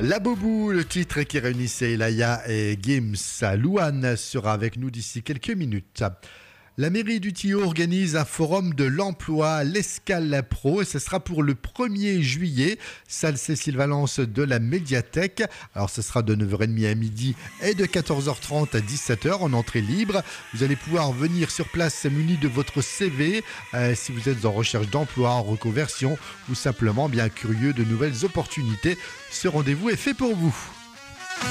La Boubou, le titre qui réunissait Elaya et Gims. Louane sera avec nous d'ici quelques minutes. La mairie du Tillot organise un forum de l'emploi, l'Escale Pro, et ce sera pour le 1er juillet, salle Cécile Valence de la médiathèque. Alors ce sera de 9h30 à midi et de 14h30 à 17h en entrée libre. Vous allez pouvoir venir sur place muni de votre CV si vous êtes en recherche d'emploi, en reconversion ou simplement bien curieux de nouvelles opportunités. Ce rendez-vous est fait pour vous.